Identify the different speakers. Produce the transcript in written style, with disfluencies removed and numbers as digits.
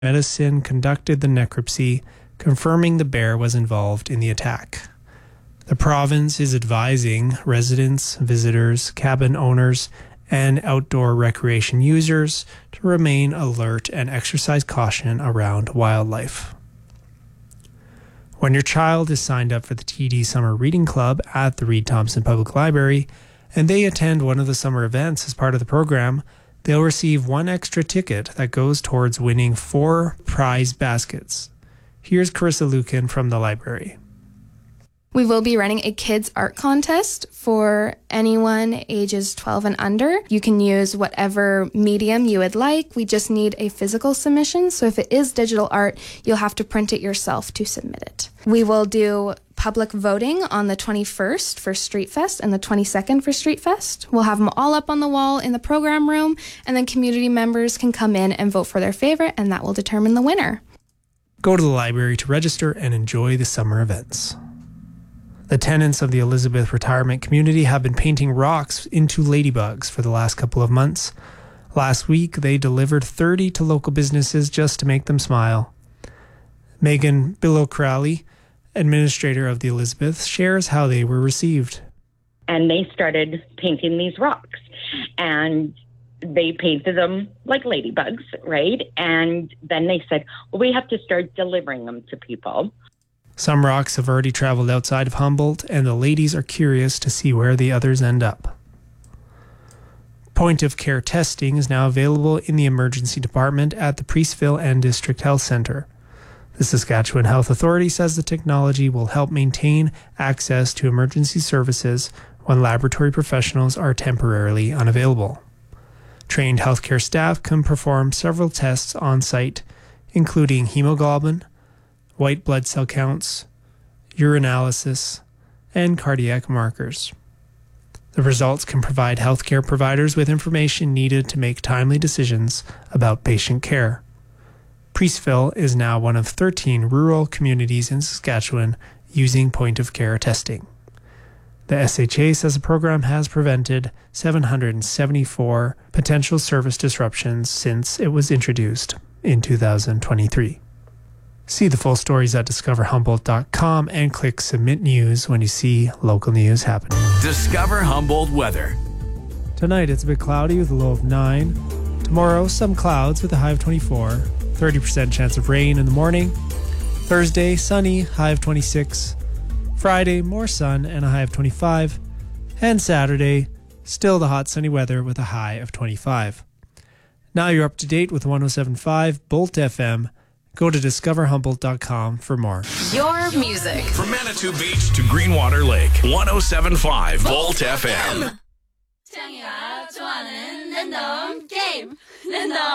Speaker 1: Medicine conducted the necropsy, confirming the bear was involved in the attack. The province is advising residents, visitors, cabin owners, and outdoor recreation users to remain alert and exercise caution around wildlife. When your child is signed up for the TD Summer Reading Club at the Reed Thompson Public Library, and they attend one of the summer events as part of the program, they'll receive one extra ticket that goes towards winning 4 prize baskets. Here's Carissa Lucan from the library.
Speaker 2: We will be running a kids art contest for anyone ages 12 and under. You can use whatever medium you would like. We just need a physical submission. So if it is digital art, you'll have to print it yourself to submit it. We will do public voting on the 21st for Street Fest and the 22nd for Street Fest. We'll have them all up on the wall in the program room, and then community members can come in and vote for their favorite, and that will determine the winner.
Speaker 1: Go to the library to register and enjoy the summer events. The tenants of the Elizabeth retirement community have been painting rocks into ladybugs for the last couple of months. Last week, they delivered 30 to local businesses just to make them smile. Megan Billow-Crowley, administrator of the Elizabeth, shares how they were received.
Speaker 3: And they started painting these rocks, and they painted them like ladybugs, right? And then they said, well, we have to start delivering them to people.
Speaker 1: Some rocks have already traveled outside of Humboldt, and the ladies are curious to see where the others end up. Point-of-care testing is now available in the emergency department at the Priestville and District Health Centre. The Saskatchewan Health Authority says the technology will help maintain access to emergency services when laboratory professionals are temporarily unavailable. Trained healthcare staff can perform several tests on site, including hemoglobin, white blood cell counts, urinalysis, and cardiac markers. The results can provide healthcare providers with information needed to make timely decisions about patient care. Priestville is now one of 13 rural communities in Saskatchewan using point-of-care testing. The SHA says the program has prevented 774 potential service disruptions since it was introduced in 2023. See the full stories at discoverhumboldt.com and click Submit News when you see local news happening.
Speaker 4: Discover Humboldt weather.
Speaker 1: Tonight it's a bit cloudy with a low of 9. Tomorrow, some clouds with a high of 24. 30% chance of rain in the morning. Thursday, sunny, high of 26. Friday, more sun and a high of 25. And Saturday, still the hot sunny weather with a high of 25. Now you're up to date with 107.5 Bolt FM. Go to discoverhumboldt.com for more.
Speaker 4: Your music. From Manitou Beach to Greenwater Lake. 107.5 Bolt FM.